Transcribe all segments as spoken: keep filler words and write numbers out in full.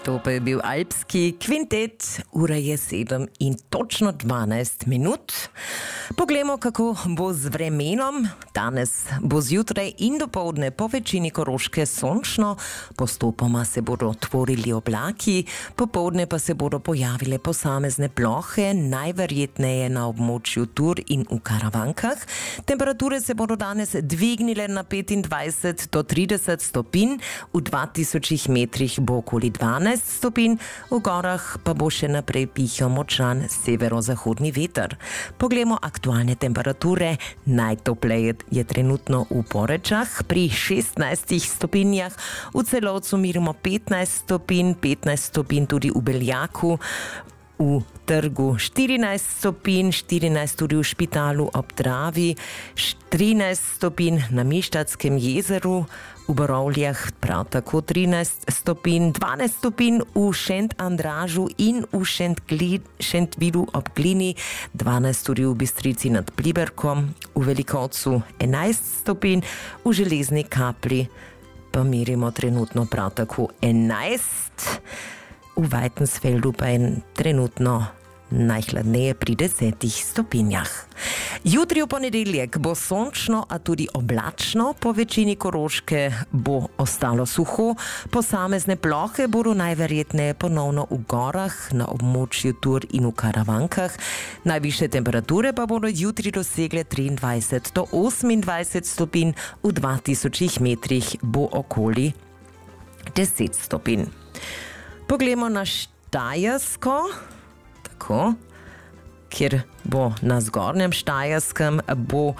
To pa je bil alpski kvintet, ura je sedem in točno dvanajst minut. Poglejmo, kako bo z vremenom. Danes bo zjutraj in dopoldne po večini Koroške sončno, postopoma se bodo tvorili oblaki, popoldne pa se bodo pojavile posamezne plohe, najverjetneje na območju Tur in v Karavankah. Temperature se bodo danes dvignile na petindvajset do trideset stopinj, v dva tisoč metrih bo okoli dvanajst stopinj, v gorah pa bo še naprej pihal močan severozahodni veter. Poglejmo aktualne temperature. Najtopleje je trenutno v Porečah pri šestnajstih stopinjah, v Celovcu merimo petnajst stopinj, petnajst stopinj tudi v Beljaku, v Trgu štirinajst stopinj, štirinajst tudi v Špitalu ob Dravi, trinajst stopinj na Mištatskem jezeru, v Borovljah prav tako trinajst stopinj, dvanajst stopinj v Šent-Andražu in v Šentvidu ob Glini, dvanajst tudi v Bistrici nad Pliberkom, v Velikovcu enajst stopinj, v Železni Kapli pa merimo trenutno prav tako enajst. V Weitensfeldu pa je trenutno najhladneje pri desetih stopinjah. Jutri v ponedeljek bo sončno, a tudi oblačno, po večini Koroške bo ostalo suho, posamezne plohe bodo najverjetneje ponovno v gorah, na območju Tur in v Karavankah. Najvišje temperature pa bodo jutri dosegle triindvajset do osemindvajset stopinj, v dva tisoč metrih bo okoli deset stopinj. Poglejmo na Štajersko, tako, kjer bo na zgornjem Štajerskem, bo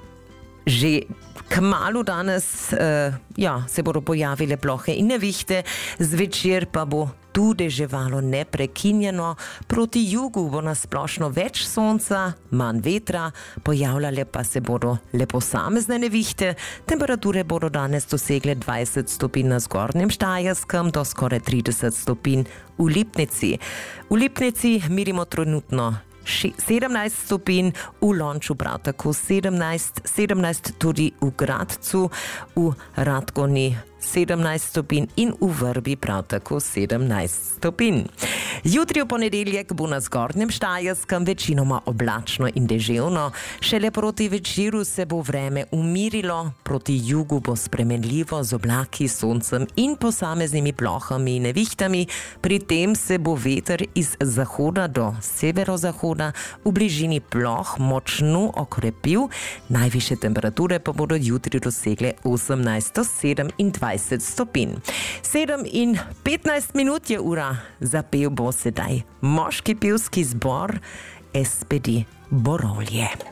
že kmalu danes, uh, ja, se bodo pojavile plohe in nevihte, zvečer pa bo tu deževalo neprekinjeno, proti jugu bo nasplošno več sonca, manj vetra, pojavljale pa se bodo le posamezne nevihte. Temperature bodo danes dosegle dvajset stopinj na zgornjem Štajerskem do skoraj trideset stopinj v Lipnici. V Lipnici merimo trenutno sedemnajst stopinj, v Lonču prav tako sedemnajst, sedemnajst tudi v Gradcu, v Radgoni sedemnajst stopinj in v Vrbi prav tako sedemnajst stopinj. Jutri v ponedeljek bo na zgornjem Štajerskem večinoma oblačno in deževno, šele proti večeru se bo vreme umirilo, proti jugu bo spremenljivo z oblaki, soncem in posameznimi plohami in nevihtami, pri tem se bo veter iz zahoda do severozahoda v bližini ploh močno okrepil, najvišje temperature pa bodo jutri dosegle osemnajst do sedemindvajset stopinj. sedem in petnajst minut je ura, zapel bo sedaj moški pevski zbor S P D Borovlje.